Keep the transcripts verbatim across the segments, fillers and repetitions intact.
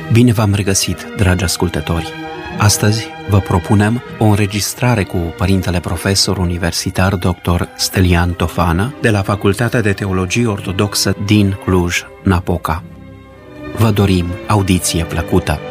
Bine v-am regăsit, dragi ascultători! Astăzi vă propunem o înregistrare cu părintele profesor universitar doctor Stelian Tofană de la Facultatea de Teologie Ortodoxă din Cluj-Napoca. Vă dorim audiție plăcută!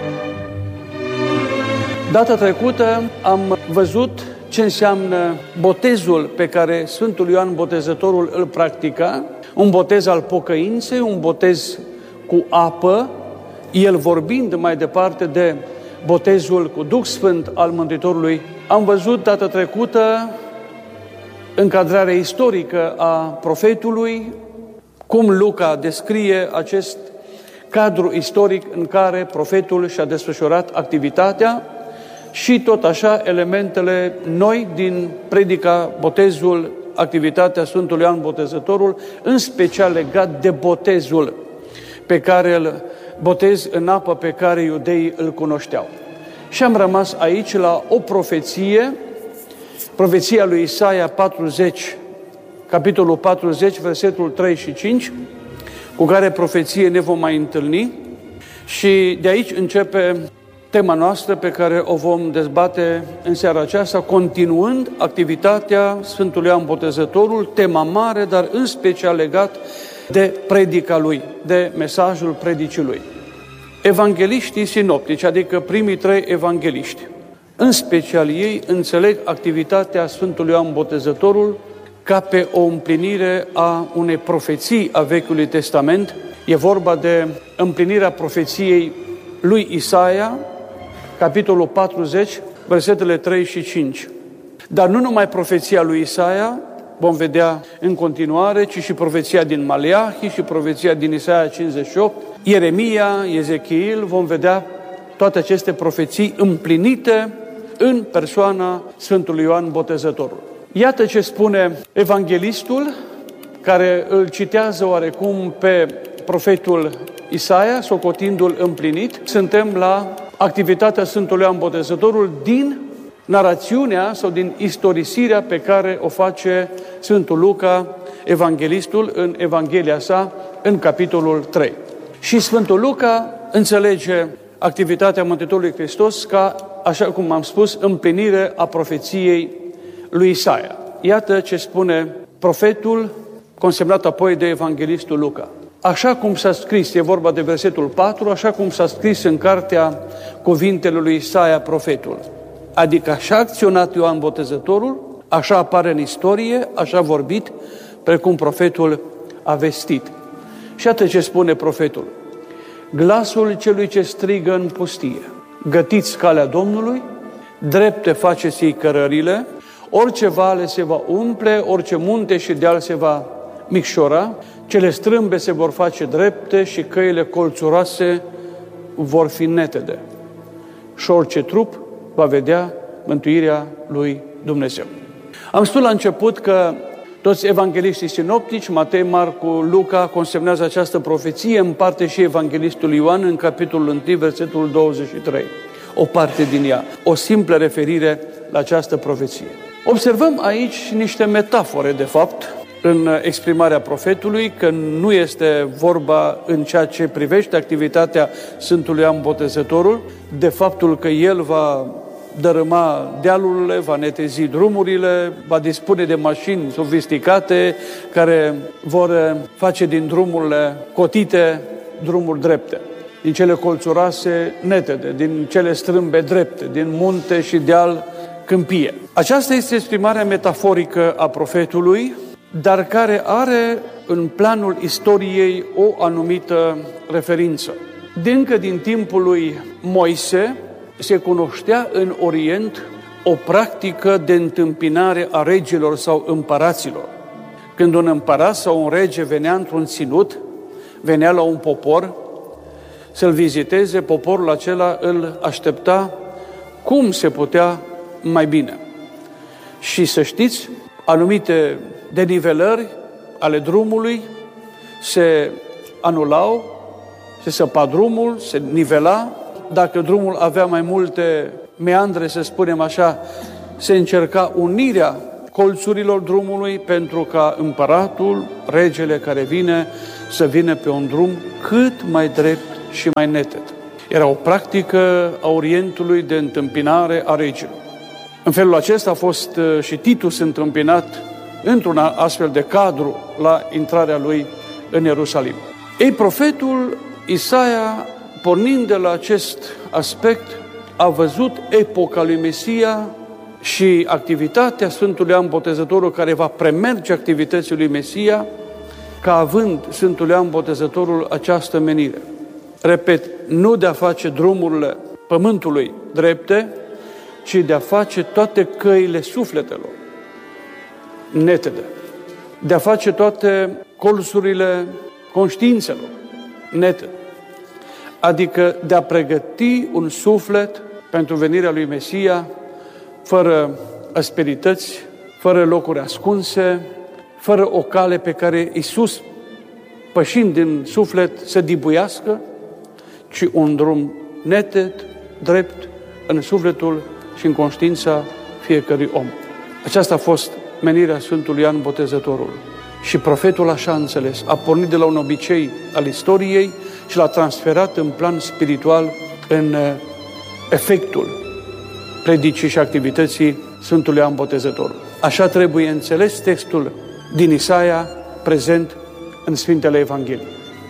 Data trecută am văzut ce înseamnă botezul pe care Sfântul Ioan Botezătorul îl practica, un botez al pocăinței, un botez cu apă, el vorbind mai departe de botezul cu Duh Sfânt al Mântuitorului. Am văzut data trecută încadrarea istorică a profetului, cum Luca descrie acest cadru istoric în care profetul și-a desfășurat activitatea și tot așa elementele noi din predica, botezul, activitatea Sfântului Ioan Botezătorul, în special legat de botezul pe care îl botez în apă pe care iudeii îl cunoșteau. Și am rămas aici la o profeție, profeția lui Isaia patruzeci, capitolul patruzeci, versetul trei și cinci, cu care profeție ne vom mai întâlni și de aici începe tema noastră pe care o vom dezbate în seara aceasta, continuând activitatea Sfântului Ioan Botezătorul, tema mare, dar în special legat de predica lui, de mesajul predicii lui. Evangeliștii sinoptici, adică primii trei evangeliști, în special ei înțeleg activitatea Sfântului Ioan Botezătorul ca pe o împlinire a unei profeții a Vechiului Testament. E vorba de împlinirea profeției lui Isaia, capitolul patruzeci, versetele trei și cinci. Dar nu numai profeția lui Isaia, vom vedea în continuare, ci și profeția din Maleahi și profeția din Isaia cincizeci și opt, Ieremia, Ezechiel, vom vedea toate aceste profeții împlinite în persoana Sfântului Ioan Botezătorul. Iată ce spune evanghelistul, care îl citează oarecum pe profetul Isaia, socotindu-l împlinit. Suntem la activitatea Sfântului Ioan Botezătorul din narațiunea sau din istorisirea pe care o face Sfântul Luca, evanghelistul, în Evanghelia sa, în capitolul trei. Și Sfântul Luca înțelege activitatea Mântuitorului Hristos ca, așa cum am spus, împlinire a profeției lui Isaia. Iată ce spune profetul, consemnat apoi de evanghelistul Luca. Așa cum s-a scris, e vorba de versetul patru, așa cum s-a scris în cartea cuvintele lui Isaia profetul. Adică așa a acționat Ioan Botezătorul, așa apare în istorie, așa a vorbit, precum profetul a vestit. Și atât ce spune profetul. Glasul celui ce strigă în pustie, gătiți calea Domnului, drepte faceți-i cărările, orice vale se va umple, orice munte și deal se va micșora, cele strâmbe se vor face drepte și căile colțuroase vor fi netede. Și orice trup va vedea mântuirea lui Dumnezeu. Am spus la început că toți evangeliștii sinoptici, Matei, Marcu, Luca, consemnează această profeție, în parte și evanghelistul Ioan, în capitolul unu, versetul douăzeci și trei. O parte din ea, o simplă referire la această profeție. Observăm aici niște metafore, de fapt, în exprimarea profetului, că nu este vorba în ceea ce privește activitatea Sfântului Ioan Botezătorul, de faptul că el va dărâma dealurile, va netezi drumurile, va dispune de mașini sofisticate care vor face din drumurile cotite drumuri drepte, din cele colțuroase netede, din cele strâmbe drepte, din munte și deal câmpie. Aceasta este exprimarea metaforică a profetului, dar care are în planul istoriei o anumită referință. De încă din timpul lui Moise se cunoștea în Orient o practică de întâmpinare a regilor sau împăraților. Când un împărat sau un rege venea într-un ținut, venea la un popor să-l viziteze, poporul acela îl aștepta cum se putea mai bine. Și să știți, anumite denivelări ale drumului se anulau, se săpa drumul, se nivela. Dacă drumul avea mai multe meandre, să spunem așa, se încerca unirea colțurilor drumului pentru ca împăratul, regele care vine, să vină pe un drum cât mai drept și mai neted. Era o practică a Orientului de întâmpinare a regilor. În felul acesta a fost și Titus întâmpinat într-un astfel de cadru la intrarea lui în Ierusalim. Ei, profetul Isaia, pornind de la acest aspect, a văzut epoca lui Mesia și activitatea Sfântului Ioan Botezătorul, care va premerge activității lui Mesia, ca având Sfântul Ioan Botezătorul această menire. Repet, nu de a face drumurile pământului drepte, ci de a face toate căile sufletelor netede, de a face toate colțurile conștiințelor netede, adică de a pregăti un suflet pentru venirea lui Mesia, fără asperități, fără locuri ascunse, fără o cale pe care Iisus, pășind din suflet, să dibuiască, ci un drum neted, drept, în sufletul și în conștiința fiecărui om. Aceasta a fost menirea Sfântului Ioan Botezătorul. Și profetul așa a înțeles, a pornit de la un obicei al istoriei și l-a transferat în plan spiritual în efectul predicii și activității Sfântului Ioan Botezătorul. Așa trebuie înțeles textul din Isaia prezent în Sfintele Evanghelii.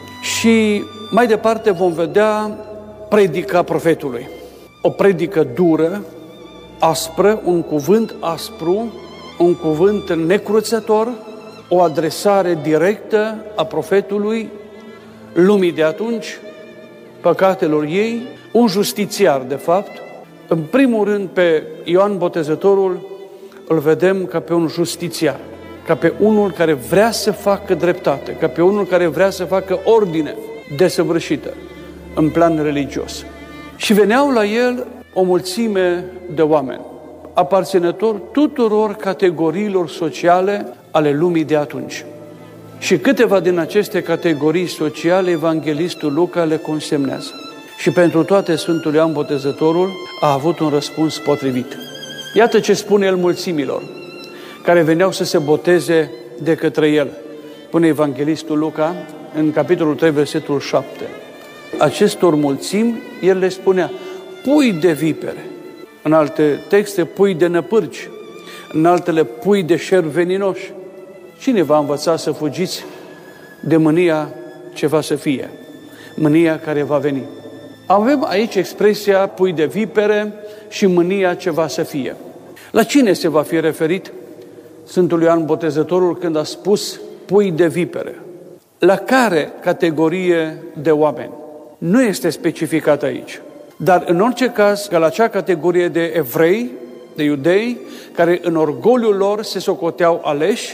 Și mai departe vom vedea predica profetului. O predică dură, aspră, un cuvânt aspru, un cuvânt necruțător, o adresare directă a profetului lumii de atunci, păcatelor ei, un justițiar, de fapt. În primul rând, pe Ioan Botezătorul îl vedem ca pe un justițiar, ca pe unul care vrea să facă dreptate, ca pe unul care vrea să facă ordine desăvârșită în plan religios. Și veneau la el o mulțime de oameni, aparținători tuturor categoriilor sociale ale lumii de atunci. Și câteva din aceste categorii sociale, evanghelistul Luca le consemnează. Și pentru toate Sfântul Ioan Botezătorul a avut un răspuns potrivit. Iată ce spune el mulțimilor care veneau să se boteze de către el. Spune evanghelistul Luca în capitolul trei, versetul șapte. Acestor mulțimi, el le spunea, pui de vipere. În alte texte, pui de năpârci. În altele, pui de șerpi veninoși. Cine v-a învățat să fugiți de mânia ce va să fie? Mânia care va veni. Avem aici expresia pui de vipere și mânia ce va să fie. La cine se va fi referit Sfântul Ioan Botezătorul când a spus pui de vipere? La care categorie de oameni? Nu este specificat aici. Dar în orice caz, ca la acea categorie de evrei, de iudei, care în orgoliul lor se socoteau aleși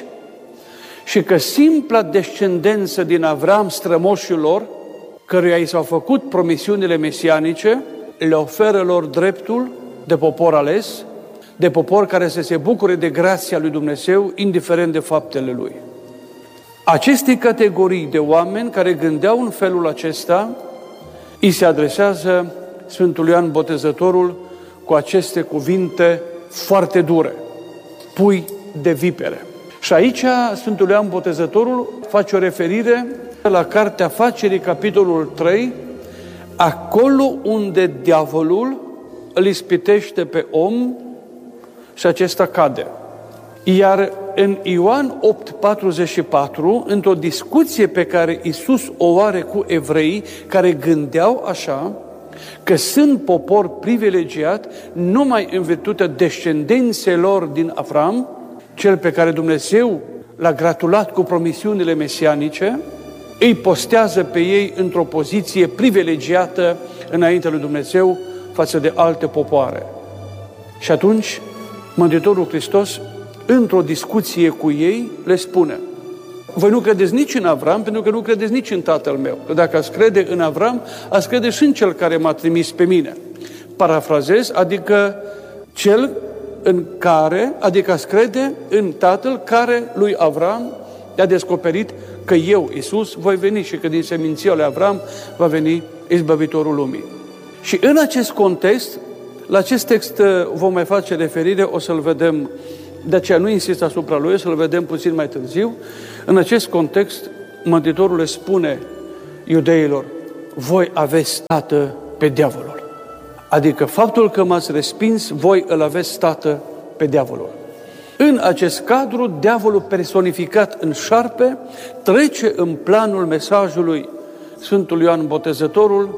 și că simpla descendență din Avram, strămoșul lor, căruia i s-au făcut promisiunile mesianice, le oferă lor dreptul de popor ales, de popor care să se bucure de grația lui Dumnezeu, indiferent de faptele lui. Aceste categorii de oameni care gândeau în felul acesta, îi se adresează Sfântul Ioan Botezătorul cu aceste cuvinte foarte dure. Pui de vipere. Și aici Sfântul Ioan Botezătorul face o referire la Cartea Facerii, capitolul trei, acolo unde diavolul îl ispitește pe om și acesta cade. Iar în Ioan opt, patruzeci și patru, într-o discuție pe care Iisus o are cu evreii care gândeau așa, că sunt popor privilegiat numai în virtutea descendențelor din Avram, cel pe care Dumnezeu l-a gratulat cu promisiunile mesianice, îi postează pe ei într-o poziție privilegiată înaintea lui Dumnezeu față de alte popoare. Și atunci, Mântuitorul Hristos, într-o discuție cu ei, le spune: voi nu credeți nici în Avram, pentru că nu credeți nici în Tatăl meu. Că dacă ați crede în Avram, ați crede și în Cel care m-a trimis pe mine. Parafrazez, adică Cel în care, adică ați crede în Tatăl care lui Avram i-a descoperit că eu, Iisus, voi veni și că din seminția lui Avram va veni izbăvitorul lumii. Și în acest context, la acest text vom mai face referire, o să-l vedem, de aceea nu insist asupra lui, o să-l vedem puțin mai târziu. În acest context, Mântuitorul le spune iudeilor: voi aveți tată pe pe diavolul. Adică faptul că m-ați respins, voi îl aveți tată pe diavolul. În acest cadru, diavolul personificat în șarpe trece în planul mesajului Sfântul Ioan Botezătorul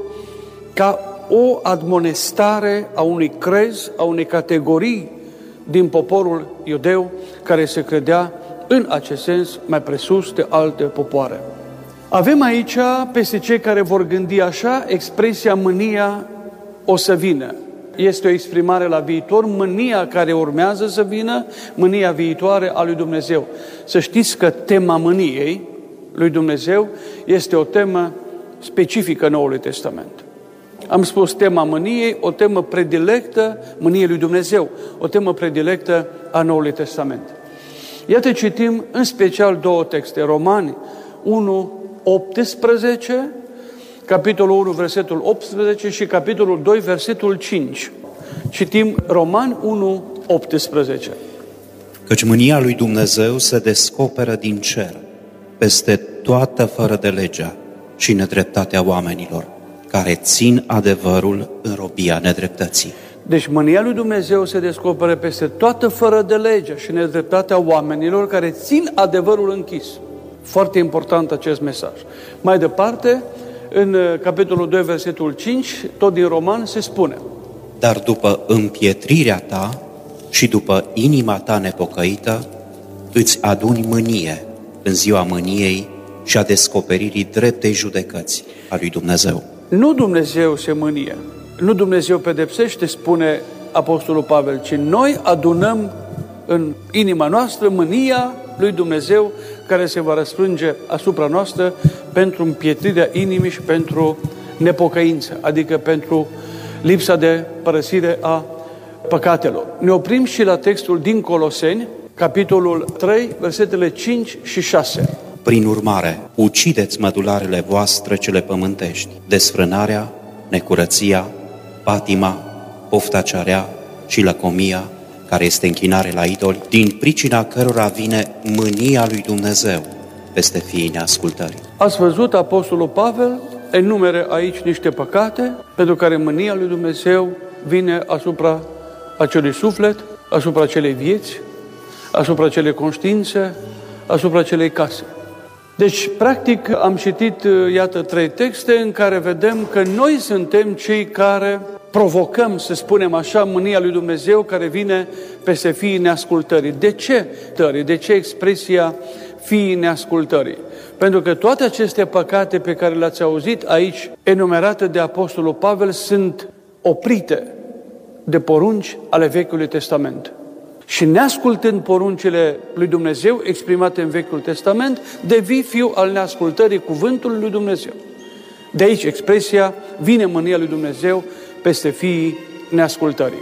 ca o admonestare a unui crez, a unei categorii din poporul iudeu care se credea în acest sens mai presus de alte popoare. Avem aici, peste cei care vor gândi așa, expresia mânia o să vină. Este o exprimare la viitor, mânia care urmează să vină, mânia viitoare a lui Dumnezeu. Să știți că tema mâniei lui Dumnezeu este o temă specifică Noului Testament. Am spus tema mâniei, o temă predilectă, mâniei lui Dumnezeu, o temă predilectă a Noului Testament. Iată, citim în special două texte, Romani unu, optsprezece, capitolul unu, versetul optsprezece și capitolul doi, versetul cinci. Citim Romani unu, optsprezece. Căci mânia lui Dumnezeu se descoperă din cer, peste toată fără de legea și nedreptatea oamenilor, care țin adevărul în robia nedreptății. Deci mânia lui Dumnezeu se descoperă peste toată fără de legea și nedreptatea oamenilor care țin adevărul închis. Foarte important acest mesaj. Mai departe, în capitolul doi, versetul cinci, tot din Roman, se spune: Dar după împietrirea ta și după inima ta nepocăită, îți aduni mânie în ziua mâniei și a descoperirii dreptei judecăți a lui Dumnezeu. Nu Dumnezeu se mânie, nu Dumnezeu pedepsește, spune Apostolul Pavel, ci noi adunăm în inima noastră mânia lui Dumnezeu care se va răsfrânge asupra noastră pentru împietrirea inimii și pentru nepocăință, adică pentru lipsa de părăsire a păcatelor. Ne oprim și la textul din Coloseni, capitolul trei, versetele cinci și șase. Prin urmare, ucideți mădularele voastre cele pământești, desfrânarea, necurăția, patima, pofta cea rea și lăcomia, care este închinare la idoli, din pricina cărora vine mânia lui Dumnezeu peste fiii neascultării. Ați văzut, Apostolul Pavel enumere aici niște păcate pentru care mânia lui Dumnezeu vine asupra acelui suflet, asupra acelei vieți, asupra acelei conștiințe, asupra acelei case. Deci, practic, am citit, iată, trei texte în care vedem că noi suntem cei care provocăm, să spunem așa, mânia lui Dumnezeu care vine peste fiii neascultării. De ce? De ce expresia fiii neascultării? Pentru că toate aceste păcate pe care le-ați auzit aici, enumerate de Apostolul Pavel, sunt oprite de porunci ale Vechiului Testament. Și neascultând poruncile lui Dumnezeu exprimate în Vechiul Testament, devii fiu al neascultării cuvântului lui Dumnezeu. De aici expresia vine mânia lui Dumnezeu peste fiii neascultării.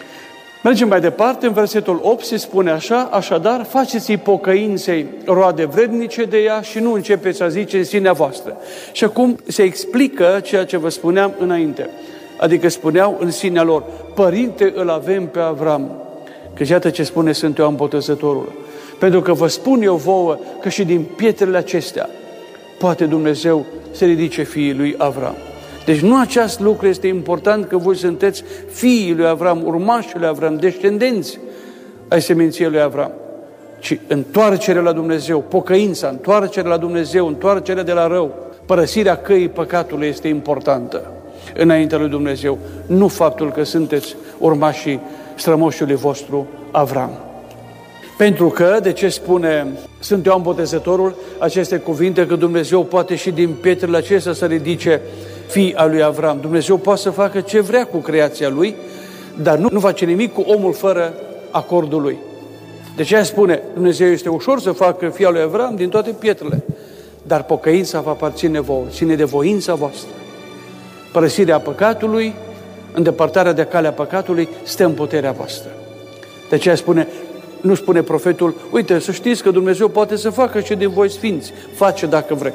Mergem mai departe, în versetul opt se spune așa: așadar, faceți-i pocăinței roade vrednice de ea și nu începeți a zice în sinea voastră. Și acum se explică ceea ce vă spuneam înainte. Adică spuneau în sinea lor: părinte îl avem pe Avram. Că iată ce spune Sfântul Ioan Botezătorul. Pentru că vă spun eu vouă că și din pietrele acestea poate Dumnezeu să ridice fiii lui Avram. Deci nu acest lucru este important, că voi sunteți fiii lui Avram, urmașii lui Avram, descendenți ai seminției lui Avram, ci întoarcerea la Dumnezeu, pocăința, întoarcerea la Dumnezeu, întoarcerea de la rău, părăsirea căii păcatului este importantă înaintea lui Dumnezeu, nu faptul că sunteți urmașii strămoșului vostru Avram. Pentru că, de ce spune Sfântul Ioan Botezătorul aceste cuvinte, că Dumnezeu poate și din pietrele acestea să ridice fii al lui Avram. Dumnezeu poate să facă ce vrea cu creația lui, dar nu, nu face nimic cu omul fără acordul lui. De ce spune, Dumnezeu este ușor să facă fii al lui Avram din toate pietrele, dar pocăința va aparține vouă, ține de voința voastră. Părăsirea păcatului, îndepărtarea de calea păcatului, stă în puterea voastră. De aceea spune, nu spune profetul, uite, să știți că Dumnezeu poate să facă și din voi sfinți, face dacă vrei.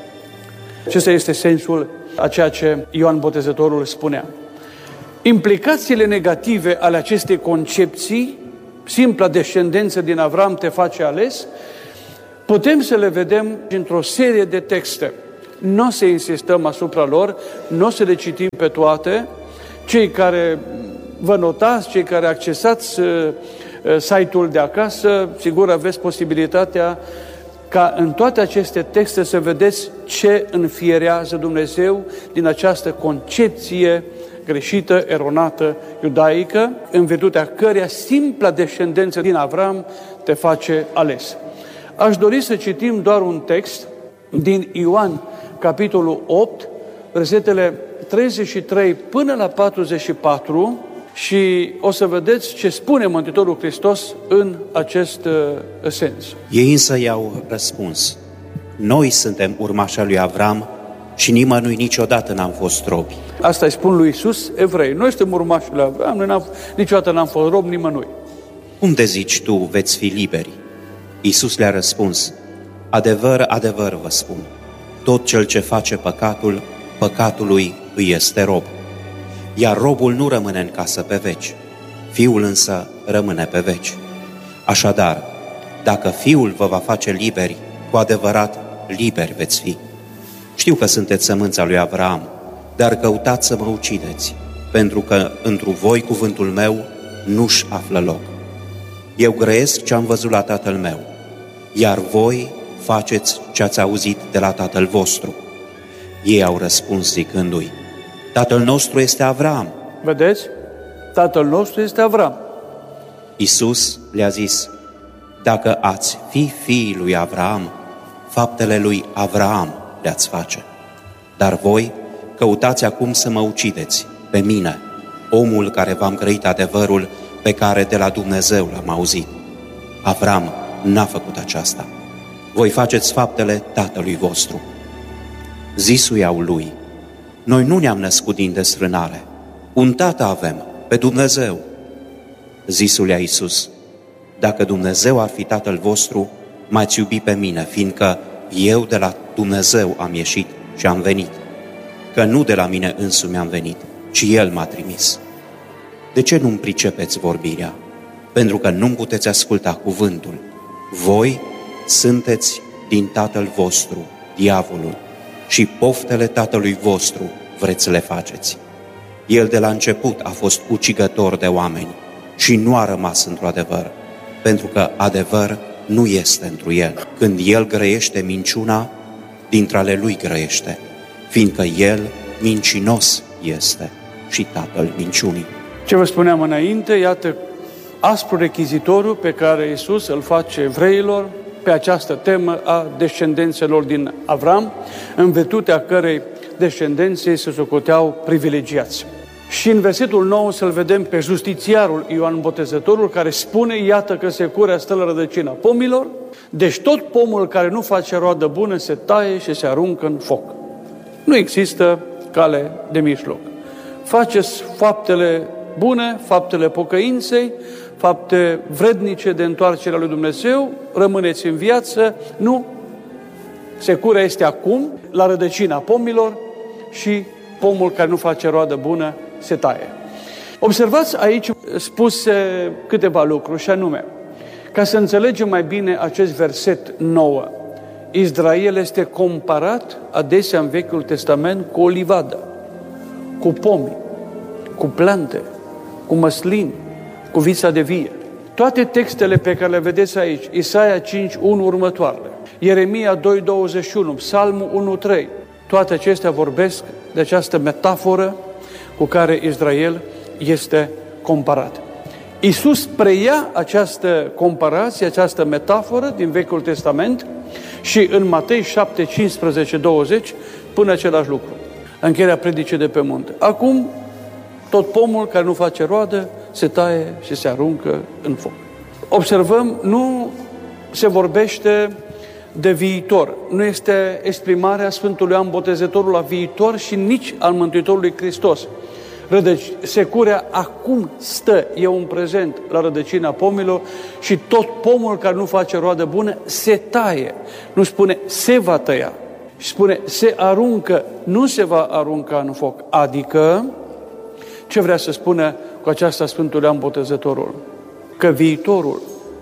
Acesta este sensul a ceea ce Ioan Botezătorul spunea. Implicațiile negative ale acestei concepții, simpla descendență din Avram te face ales, putem să le vedem într-o serie de texte. Nu o să insistăm asupra lor, nu o să le citim pe toate. Cei care vă notați, cei care accesați site-ul de acasă, sigur aveți posibilitatea ca în toate aceste texte să vedeți ce înfierează Dumnezeu din această concepție greșită, eronată, iudaică, în virtutea căreia simpla descendență din Avram te face ales. Aș dori să citim doar un text din Ioan, capitolul opt, versetele treizeci și trei până la patruzeci și patru, și o să vedeți ce spune Mântuitorul Hristos în acest uh, sens. Ei însă i-au răspuns: noi suntem urmașii lui Avram și nimănui niciodată n-am fost robi. Asta îi spun lui Iisus evrei. Noi suntem urmașii lui Avram, noi n-am, niciodată n-am fost robi nimănui. Cum te zici tu, veți fi liberi? Iisus le-a răspuns: adevăr, adevăr vă spun, tot cel ce face păcatul, păcatului îi este rob. Iar robul nu rămâne în casă pe veci, Fiul însă rămâne pe veci. Așadar, dacă Fiul vă va face liberi, cu adevărat liberi veți fi. Știu că sunteți sămânța lui Avram, dar căutați să mă ucideți, pentru că întru voi cuvântul meu nu-și află loc. Eu grăiesc ce am văzut la tatăl meu, iar voi faceți ce ați auzit de la tatăl vostru. Ei au răspuns zicându-i: tatăl nostru este Avram. Vedeți? Tatăl nostru este Avram. Iisus le-a zis: dacă ați fi fiii lui Avram, faptele lui Avram le-ați face. Dar voi căutați acum să mă ucideți, pe mine, omul care v-am grăit adevărul pe care de la Dumnezeu l-am auzit. Avram n-a făcut aceasta. Voi faceți faptele tatălui vostru. Zisuiau lui: noi nu ne-am născut din desfrânare. Un tată avem, pe Dumnezeu. Zisu-le-a Iisus: dacă Dumnezeu ar fi tatăl vostru, m-ați iubi pe mine, fiindcă eu de la Dumnezeu am ieșit și am venit. Că nu de la mine însumi am venit, ci El m-a trimis. De ce nu-mi pricepeți vorbirea? Pentru că nu-mi puteți asculta cuvântul. Voi sunteți din tatăl vostru, diavolul, și poftele tatălui vostru vreți să le faceți. El de la început a fost ucigător de oameni și nu a rămas într-o adevăr, pentru că adevăr nu este întru el. Când el grăiește minciuna, dintre ale lui grăiește, fiindcă el mincinos este și tatăl minciunii. Ce vă spuneam înainte, iată aspru rechizitoriu pe care Iisus îl face evreilor pe această temă a descendențelor din Avram, în virtutea cărei descendenței se socoteau privilegiați. Și în versetul nouă să-l vedem pe justițiarul Ioan Botezătorul, care spune: iată că securea stă la rădăcina pomilor, deci tot pomul care nu face roadă bună se taie și se aruncă în foc. Nu există cale de mijloc. Faceți faptele bune, faptele pocăinței, fapte vrednice de întoarcerea lui Dumnezeu, rămâneți în viață. Nu. Securea este acum, la rădăcina pomilor, și pomul care nu face roadă bună se taie. Observați aici spuse câteva lucruri, și anume, ca să înțelegem mai bine acest verset nouă, Israel este comparat adesea în Vechiul Testament cu o livadă, cu pomi, cu plante, cu măslini, cu vița de vie. Toate textele pe care le vedeți aici, Isaia cinci unu următoarele, Ieremia doi douăzeci și unu, Psalmul unu trei, toate acestea vorbesc de această metaforă cu care Israel este comparat. Iisus preia această comparație, această metaforă din Vechiul Testament și în Matei șapte, cincisprezece, douăzeci pune același lucru. Încheierea predicii de pe munte. Acum, tot pomul care nu face roadă se taie și se aruncă în foc. Observăm, nu se vorbește de viitor. Nu este exprimarea Sfântului Ioan Botezătorul la viitor și nici al Mântuitorului Hristos. Rădăci, securea acum stă, e un prezent, la rădăcina pomilor și tot pomul care nu face roadă bună se taie. Nu spune se va tăia, spune se aruncă, nu se va arunca în foc. Adică, ce vrea să spună cu aceasta Sfântul Ioan Botezătorul? Că viitorul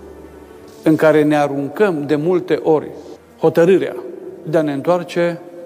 în care ne aruncăm de multe ori hotărârea de a ne întoarce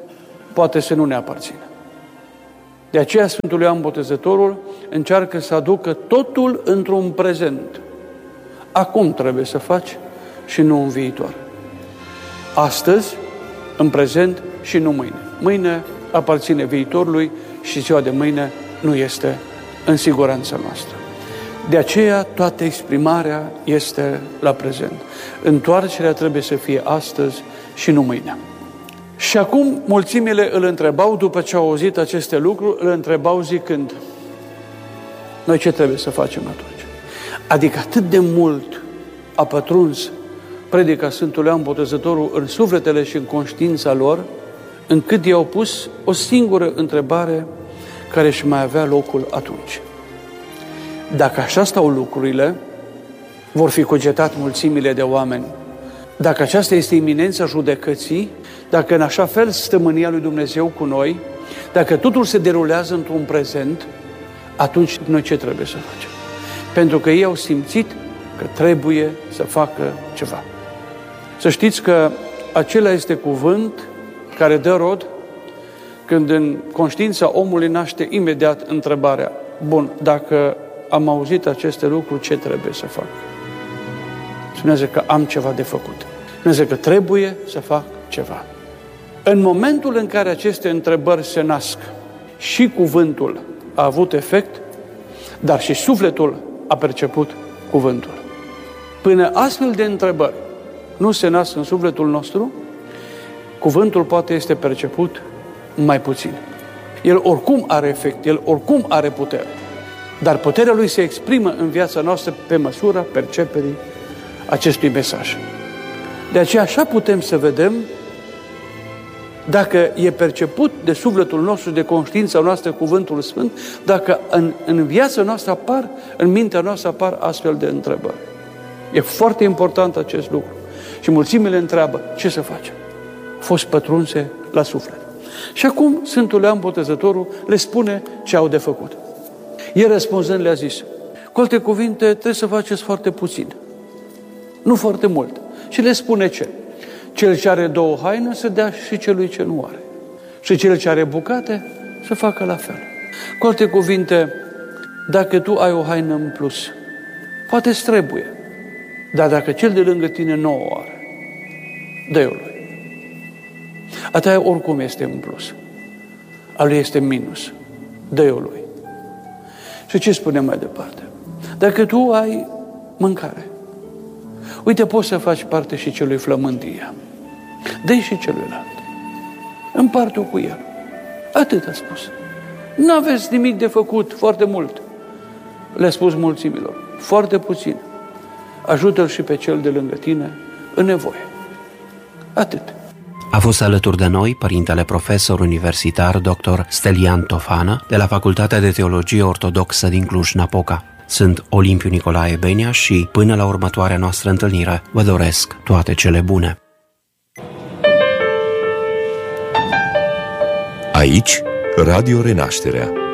poate să nu ne aparțină. De aceea Sfântul Ioan Botezătorul încearcă să aducă totul într-un prezent. Acum trebuie să faci și nu în viitor. Astăzi, în prezent și nu mâine. Mâine aparține viitorului și ziua de mâine nu este în siguranța noastră. De aceea toată exprimarea este la prezent. Întoarcerea trebuie să fie astăzi și nu mâine. Și acum mulțimile îl întrebau, după ce au auzit aceste lucruri, îl întrebau zicând: noi ce trebuie să facem atunci? Adică atât de mult a pătruns predica Sfântului Ioan Botezătorul în sufletele și în conștiința lor, încât i-au pus o singură întrebare care își mai avea locul atunci. Dacă așa stau lucrurile, vor fi cugetat mulțimile de oameni. Dacă aceasta este iminența judecății, dacă în așa fel stă mânia lui Dumnezeu cu noi, dacă totul se derulează într-un prezent, atunci noi ce trebuie să facem? Pentru că ei au simțit că trebuie să facă ceva. Să știți că acela este cuvânt care dă rod când în conștiința omului naște imediat întrebarea: bun, dacă am auzit aceste lucruri, ce trebuie să fac? Spunează că am ceva de făcut. Spunează că trebuie să fac ceva. În momentul în care aceste întrebări se nasc, și cuvântul a avut efect, dar și sufletul a perceput cuvântul. Până astfel de întrebări nu se nasc în sufletul nostru, cuvântul poate este perceput mai puțin. El oricum are efect, el oricum are putere, dar puterea lui se exprimă în viața noastră pe măsura perceperii acestui mesaj. De aceea așa putem să vedem dacă e perceput de sufletul nostru, de conștiința noastră cuvântul Sfânt, dacă în, în viața noastră apar, în mintea noastră apar astfel de întrebări. E foarte important acest lucru. Și mulțimile întreabă: ce să facem? Au fost pătrunse la suflet. Și acum Sfântul Ioan Botezătorul le spune ce au de făcut. El răspunzând le-a zis: cu alte cuvinte, trebuie să faceți foarte puțin, nu foarte mult. Și le spune ce? Cel ce are două haine să dea și celui ce nu are. Și cel ce are bucate să facă la fel. Cu alte cuvinte, dacă tu ai o haină în plus, poate îți trebuie, dar dacă cel de lângă tine nu o are, dă-i-o lui. A ta oricum este în plus, a lui este în minus, dă-i-o lui. Și ce spune mai departe? Dacă tu ai mâncare, uite, poți să faci parte și celui flămândia, dă-i și celuilalt, împarte-o cu el. Atât a spus. Nu aveți nimic de făcut, foarte mult. Le-a spus mulțimilor: foarte puțin. Ajută-l și pe cel de lângă tine în nevoie. Atât. A fost alături de noi părintele profesor universitar doctor Stelian Tofana de la Facultatea de Teologie Ortodoxă din Cluj-Napoca. Sunt Olimpiu Nicolae Benia și până la următoarea noastră întâlnire vă doresc toate cele bune. Aici, Radio Renașterea.